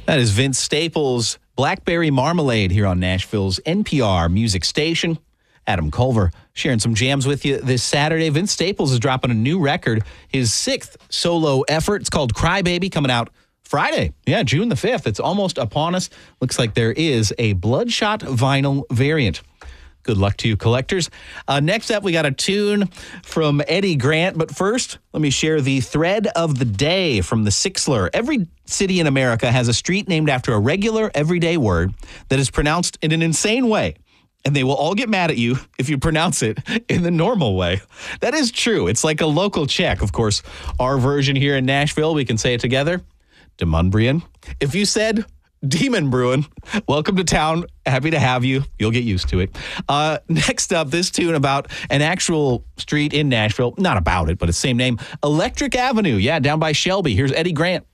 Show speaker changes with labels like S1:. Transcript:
S1: That is Vince Staples' Blackberry Marmalade here on Nashville's NPR music station. Adam Culver sharing some jams with you this Saturday. Vince Staples is dropping a new record, his sixth solo effort. It's called Crybaby, coming out Friday. Yeah, June the 5th. It's almost upon us. Looks like there is a Bloodshot vinyl variant. Good luck to you, collectors. Next up, we got a tune from Eddie Grant. But first, let me share the thread of the day from the Sixler. Every city in America has a street named after a regular, everyday word that is pronounced in an insane way. And they will all get mad at you if you pronounce it in the normal way. That is true. It's like a local check. Of course, our version here in Nashville, we can say it together. Demonbrian. If you said Demon Bruin, welcome to town. Happy to have you. You'll get used to it. Next up, this tune about an actual street in Nashville. Not about it, but it's the same name. Electric Avenue. Yeah, down by Shelby. Here's Eddie Grant.